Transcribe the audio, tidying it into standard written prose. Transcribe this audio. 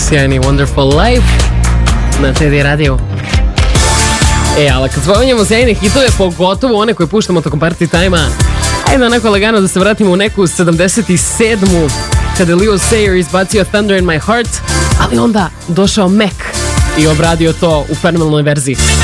sjajni Wonderful Life na Teddy Radio. Ali kad spominjamo sjajne hitove, pogotovo one koje puštamo tokom party time-a, ajde onako lagano da se vratimo u neku 77. kada je Leo Sayer izbacio Thunder in My Heart, ali onda došao Mac i obradio to u fenomenalnoj verziji.